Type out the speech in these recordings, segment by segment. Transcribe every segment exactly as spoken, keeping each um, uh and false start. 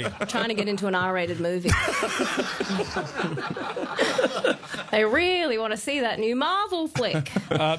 really? Trying to get into an R-rated movie. They really want to see that new Marvel flick. Uh,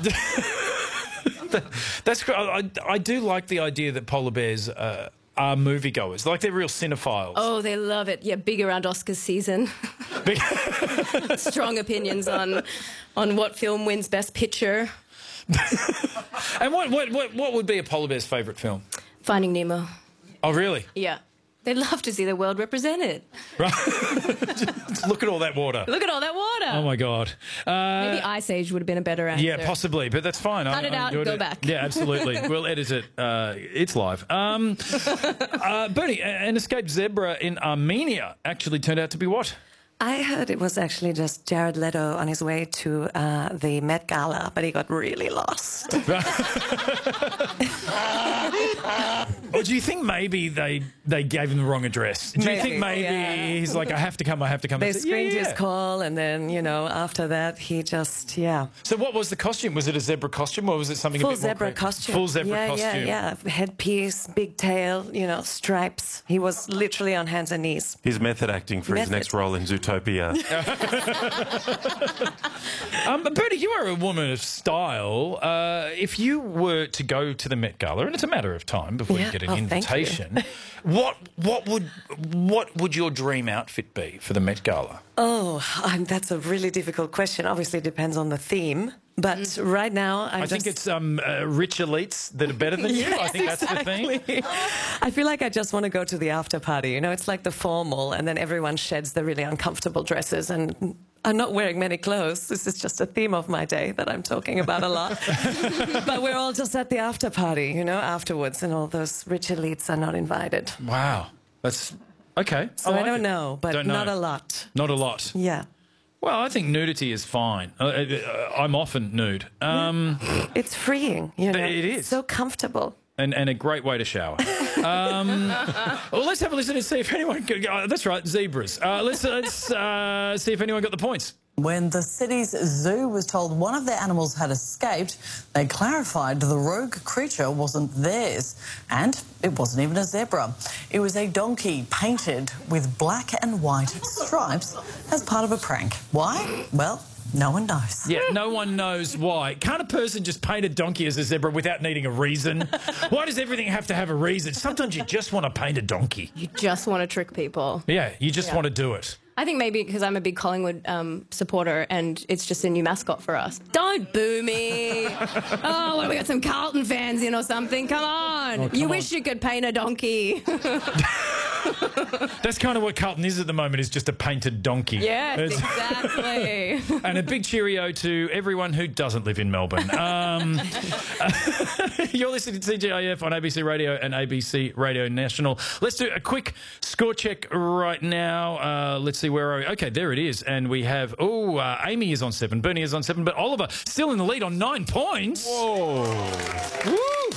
that's I, I do like the idea that polar bears uh, are moviegoers. Like, they're real cinephiles. Oh, they love it. Yeah, big around Oscars season. Strong opinions on on what film wins Best Picture. And what, what, what, what would be a polar bear's favourite film? Finding Nemo. Oh, really? Yeah. They'd love to see the world represented. Right. Look at all that water. Look at all that water. Oh, my God. Uh, Maybe Ice Age would have been a better answer. Yeah, possibly, but that's fine. Cut I, it I, out I, and go it. back. Yeah, absolutely. We'll edit it. Uh, it's live. Um, uh, Bernie, an escaped zebra in Armenia actually turned out to be what? I heard it was actually just Jared Leto on his way to uh, the Met Gala, but he got really lost. Or do you think maybe they they gave him the wrong address? Do you Maybe, think maybe yeah. he's like, I have to come, I have to come? They And say, screened yeah, yeah. his call, and then, you know, after that, he just, yeah. So what was the costume? Was it a zebra costume, or was it something Full a bit more zebra creative? costume. Full zebra yeah, costume. Yeah, yeah. Headpiece, big tail, you know, stripes. He was literally on hands and knees. He's method acting for his Method. next role in Zootopia. Um, Bertie, you are a woman of style. Uh, if you were to go to the Met Gala, and it's a matter of time before Yeah. you get an Oh, thank you. invitation, what what would what would your dream outfit be for the Met Gala? Oh, um, that's a really difficult question. Obviously, it depends on the theme. But Mm. right now, I, I just... think it's um, uh, rich elites that are better than you. I think that's the thing. Exactly. I feel like I just want to go to the after party. You know, it's like the formal, and then everyone sheds the really uncomfortable dresses. And I'm not wearing many clothes. This is just a theme of my day that I'm talking about a lot. But we're all just at the after party, you know, afterwards, and all those rich elites are not invited. Wow, that's okay. So I, like don't it. know, but Don't know. not a lot. Not a lot. Yeah. Well, I think nudity is fine. Uh, uh, I'm often nude. Um, It's freeing, you know. It is. It's so comfortable. And, and a great way to shower. Um, well, let's have a listen and see if anyone... Could, uh, that's right, zebras. Uh, let's let's uh, see if anyone got the points. When the city's zoo was told one of their animals had escaped, they clarified the rogue creature wasn't theirs. And it wasn't even a zebra. It was a donkey painted with black and white stripes as part of a prank. Why? Well, no one knows. Yeah, no one knows why. Can't a person just paint a donkey as a zebra without needing a reason? Why does everything have to have a reason? Sometimes you just want to paint a donkey. You just want to trick people. Yeah, you just Yeah. want to do it. I think maybe because I'm a big Collingwood um, supporter and it's just a new mascot for us. Don't boo me. Oh, what, we got some Carlton fans in or something? Come on. Oh, come you on. wish you could paint a donkey. That's kind of what Carlton is at the moment, is just a painted donkey. Yes, It's- exactly. And a big cheerio to everyone who doesn't live in Melbourne. Um, you're listening to T G I F on A B C Radio and A B C Radio National. Let's do a quick score check right now. Uh, let's see, where are we? Okay, there it is. And we have, oh, uh, Amy is on seven, Bernie is on seven, but Oliver still in the lead on nine points. Whoa. Woo!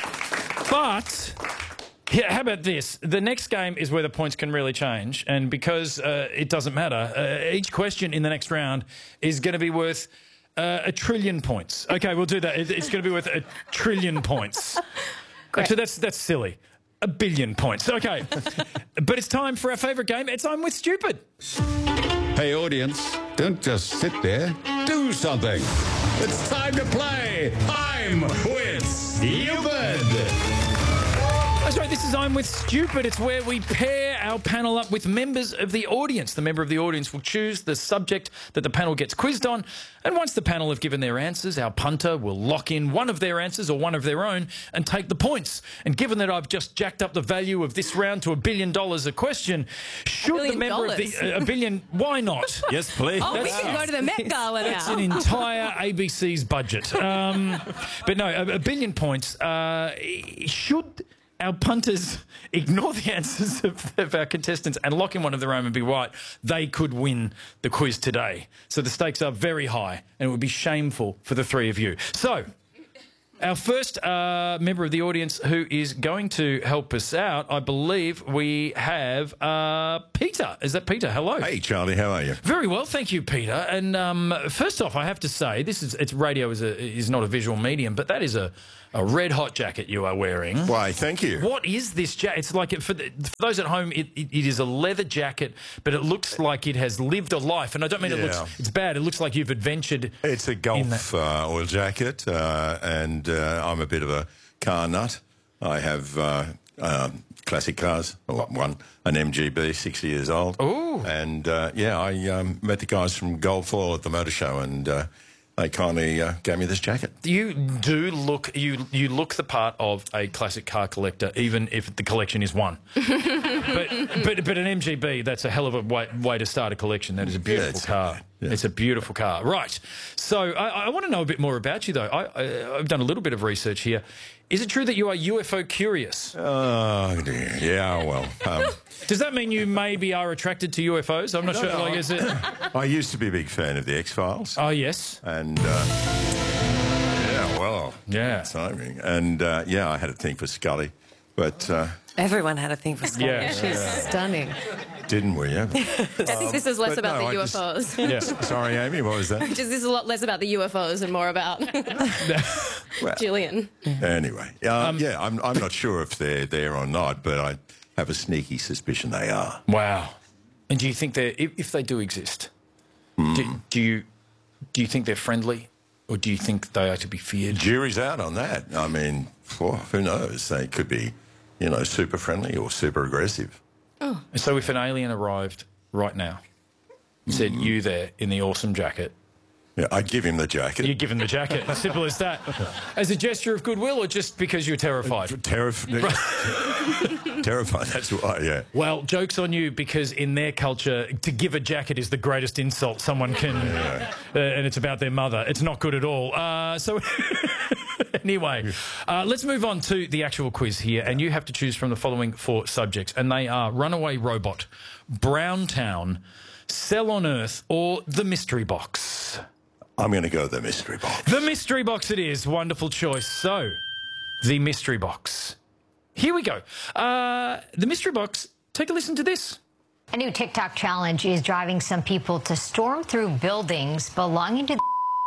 But... yeah, how about this? The next game is where the points can really change, and because uh, it doesn't matter, uh, each question in the next round is going to be worth uh, a trillion points. Okay, we'll do that. It, it's going to be worth a trillion points. Actually, that's that's silly. A billion points. Okay, but it's time for our favourite game. It's I'm with Stupid. Hey, audience, don't just sit there. Do something. It's time to play I'm with Stupid. That's right, this is I'm with Stupid. It's where we pair our panel up with members of the audience. The member of the audience will choose the subject that the panel gets quizzed on, and once the panel have given their answers, our punter will lock in one of their answers or one of their own and take the points. And given that I've just jacked up the value of this round to a billion dollars a question, should the billion member of the... dollars? Uh, a billion... Why not? Yes, please. Oh, we can go to the Met Gala now. It's an entire A B C's budget. Um, but no, a, a billion points. Uh, should... our punters ignore the answers of, of our contestants and lock in one of their own and be right, they could win the quiz today. So the stakes are very high, and it would be shameful for the three of you. So, Our first uh, member of the audience who is going to help us out, I believe we have uh, Peter. Is that Peter? Hello. Hey, Charlie, how are you? Very well, thank you, Peter. And um, first off, I have to say, this is it's radio is a, is not a visual medium, but that is a, a red hot jacket you are wearing. Why, thank you. What is this jacket? It's like for, the, for those at home, it, it, it is a leather jacket, but it looks like it has lived a life. And I don't mean it Yeah. looks it's bad. It looks like you've adventured. It's a in golf that- uh, oil jacket, uh, and uh, I'm a bit of a car nut. I have uh, um, classic cars, well, one, an M G B, sixty years old. Ooh. And, uh, yeah, I um, met the guys from Gold Foil at the motor show, and uh, they kindly uh, gave me this jacket. You do look you you look the part of a classic car collector, even if the collection is one. but but but an M G B, that's a hell of a way, way to start a collection. That is a beautiful it's car. okay. Yeah. It's a beautiful car, right? So I, I want to know a bit more about you, though. I, I, I've done a little bit of research here. Is it true that you are U F O curious? Oh, dear. Yeah, well... Um, Does that mean you maybe are attracted to U F Os? I'm not No, sure. no. Like, is it? I used to be a big fan of the X-Files. Oh yes. And, uh, yeah, well, Yeah. timing. And, uh, yeah, I had a thing for Scully, but uh, Everyone had a thing for Scully. Yeah. She's stunning. didn't we? Yeah. I think this is less but about no, I the U F just- Os. Yeah. Sorry, Amy, what was that? Just this is a lot less about the U F Os and more about Well, Gillian. anyway, uh, yeah, I'm, I'm not sure if they're there or not, but I have a sneaky suspicion they are. Wow. And do you think they're if, if they do exist? Do, do you do you think they're friendly, or do you think they are to be feared? Jury's out on that. I mean, oh, who knows? They could be, you know, super friendly or super aggressive. So if an alien arrived right now, said you there in the awesome jacket, Yeah, I'd give him the jacket. you give him the jacket. Simple as that. As a gesture of goodwill, or just because you're terrified? Terrif- Terrified, that's why, yeah. Well, joke's on you, because in their culture, to give a jacket is the greatest insult someone can, uh, and it's about their mother. It's not good at all. Uh, so, anyway, uh, let's move on to the actual quiz here, and you have to choose from the following four subjects, and they are Runaway Robot, Brown Town, Cell on Earth, or The Mystery Box. I'm going to go with the mystery box. The Mystery Box it is. Wonderful choice. So, The Mystery Box. Here we go. Uh, the Mystery Box, take a listen to this. A new TikTok challenge is driving some people to storm through buildings belonging to the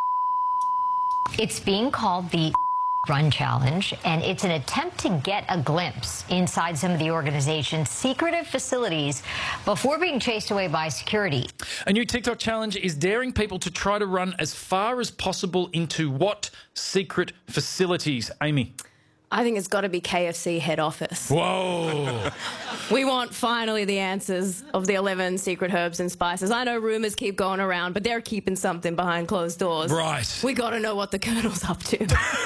It's being called the Run Challenge, and it's an attempt to get a glimpse inside some of the organization's secretive facilities before being chased away by security. A new TikTok challenge is daring people to try to run as far as possible into what secret facilities? Amy. I think it's got to be K F C head office. Whoa. We want finally the answers of the eleven secret herbs and spices. I know rumours keep going around, but they're keeping something behind closed doors. Right. We got to know what the Colonel's up to.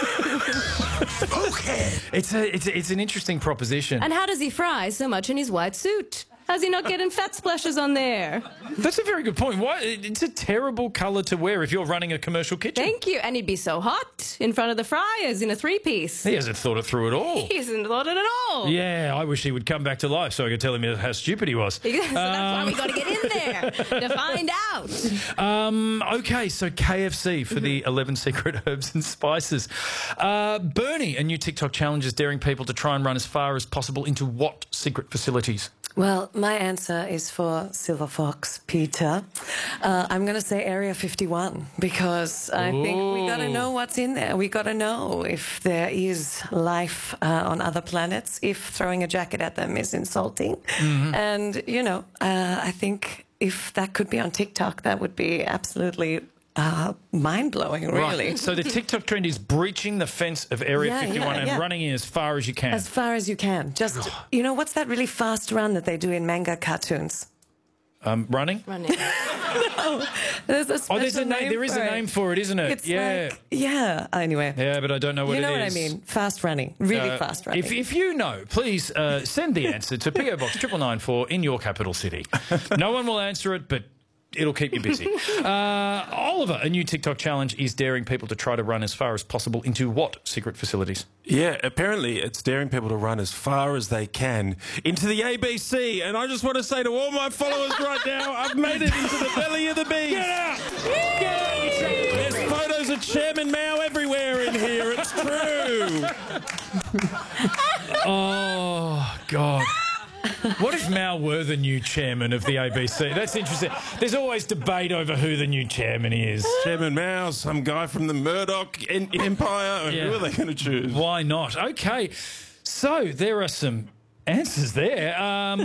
It's a, it's a, it's an interesting proposition. And how does he fry so much in his white suit? How's he not getting fat splashes on there? That's a very good point. Why? It's a terrible colour to wear if you're running a commercial kitchen. Thank you. And he'd be so hot in front of the fryers in a three-piece. He hasn't thought it through at all. He hasn't thought it at all. Yeah, I wish he would come back to life so I could tell him how stupid he was. So that's why we got to get in there to find out. Um, okay, so K F C for the eleven secret herbs and spices. Uh, Bernie, a new TikTok challenge is daring people to try and run as far as possible into what secret facilities? Well, my answer is for Silver Fox, Peter. Uh, I'm going to say Area fifty-one, because I think we got to know what's in there. We got to know if there is life uh, on other planets, if throwing a jacket at them is insulting. Mm-hmm. And, you know, uh, I think if that could be on TikTok, that would be absolutely Uh, mind-blowing, really. Right. So the TikTok trend is breaching the fence of Area Yeah, fifty-one yeah, and yeah. running in as far as you can. As far as you can. Just, you know, what's that really fast run that they do in manga cartoons? Um, running? Running. There's a Oh, there's a special name. There is for a it. name for it, isn't it? It's yeah. like, yeah. Anyway. Yeah, but I don't know what you it know is. what I mean? Fast running. Really Uh, fast running. If, if you know, please uh, send the answer to P O Box triple nine four in your capital city. No one will answer it, but it'll keep you busy. Uh, Oliver, a new TikTok challenge is daring people to try to run as far as possible into what secret facilities? Yeah, apparently it's daring people to run as far as they can into the A B C. And I just want to say to all my followers right now, I've made it into the belly of the beast. Get out! Get out! There's photos a Chairman Mao everywhere in here. It's true. Oh, God. What if Mao were the new chairman of the A B C? That's interesting. There's always debate over who the new chairman is. Chairman Mao, some guy from the Murdoch en- Empire. Yeah. Who are they going to choose? Why not? Okay. So there are some answers there. Um,